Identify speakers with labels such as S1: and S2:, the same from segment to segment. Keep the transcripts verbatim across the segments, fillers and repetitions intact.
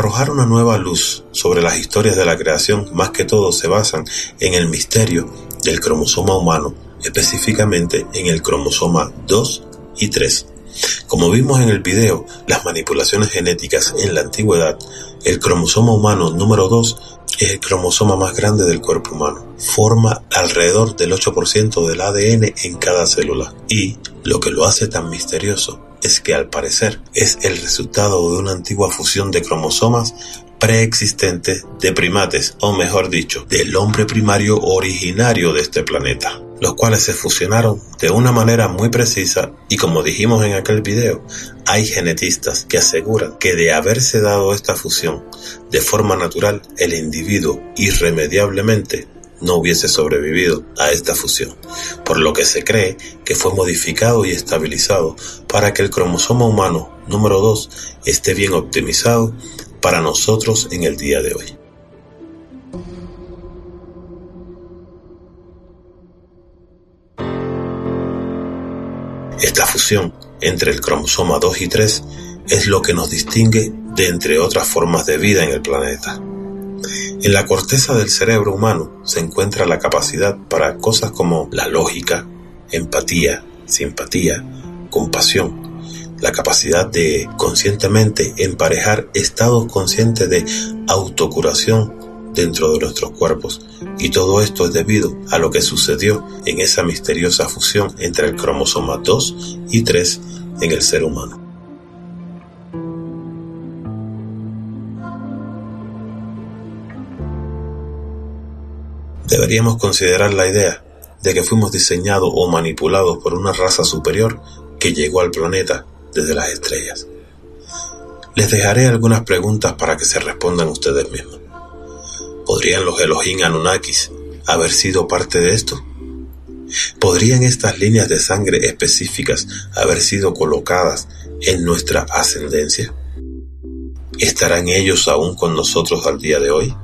S1: arrojar una nueva luz sobre las historias de la creación más que todo se basan en el misterio del cromosoma humano, específicamente en el cromosoma dos y tres. Como vimos en el video, las manipulaciones genéticas en la antigüedad, el cromosoma humano número dos es el cromosoma más grande del cuerpo humano. Forma alrededor del ocho por ciento del A D N en cada célula. Y lo que lo hace tan misterioso es que al parecer es el resultado de una antigua fusión de cromosomas preexistentes de primates, o mejor dicho, del hombre primario originario de este planeta, los cuales se fusionaron de una manera muy precisa y, como dijimos en aquel video, hay genetistas que aseguran que de haberse dado esta fusión de forma natural, el individuo irremediablemente no hubiese sobrevivido a esta fusión, por lo que se cree que fue modificado y estabilizado para que el cromosoma humano número dos esté bien optimizado para nosotros en el día de hoy. Esta fusión entre el cromosoma dos y tres es lo que nos distingue de entre otras formas de vida en el planeta. En la corteza del cerebro humano se encuentra la capacidad para cosas como la lógica, empatía, simpatía, compasión, la capacidad de conscientemente emparejar estados conscientes de autocuración dentro de nuestros cuerpos, y todo esto es debido a lo que sucedió en esa misteriosa fusión entre el cromosoma dos y tres en el ser humano. Deberíamos considerar la idea de que fuimos diseñados o manipulados por una raza superior que llegó al planeta desde las estrellas. Les dejaré algunas preguntas para que se respondan ustedes mismos. ¿Podrían los Elohim Anunnakis haber sido parte de esto? ¿Podrían estas líneas de sangre específicas haber sido colocadas en nuestra ascendencia? ¿Estarán ellos aún con nosotros al día de hoy?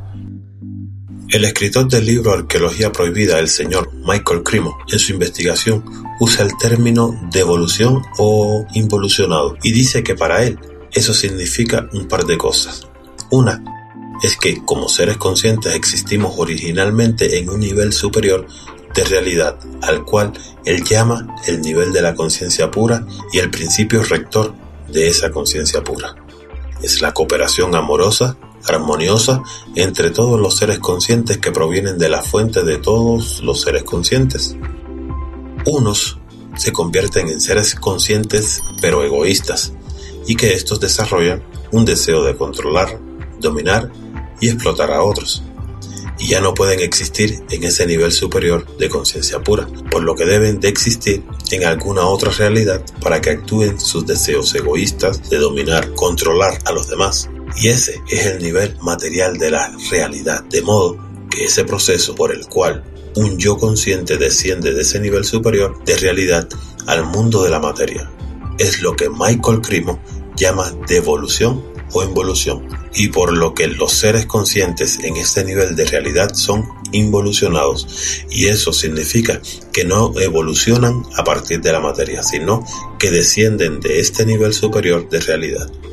S1: El escritor del libro Arqueología Prohibida, el señor Michael Cremo, en su investigación usa el término devolución o involucionado y dice que para él eso significa un par de cosas. Una es que como seres conscientes existimos originalmente en un nivel superior de realidad, al cual él llama el nivel de la conciencia pura y el principio rector de esa conciencia pura. Es la cooperación amorosa, armoniosa entre todos los seres conscientes que provienen de la fuente de todos los seres conscientes. Unos se convierten en seres conscientes pero egoístas, y que estos desarrollan un deseo de controlar, dominar y explotar a otros, y ya no pueden existir en ese nivel superior de conciencia pura, por lo que deben de existir en alguna otra realidad para que actúen sus deseos egoístas de dominar, controlar a los demás. Y ese es el nivel material de la realidad, de modo que ese proceso por el cual un yo consciente desciende de ese nivel superior de realidad al mundo de la materia es lo que Michael Cremo llama devolución o involución, y por lo que los seres conscientes en este nivel de realidad son involucionados, y eso significa que no evolucionan a partir de la materia, sino que descienden de este nivel superior de realidad.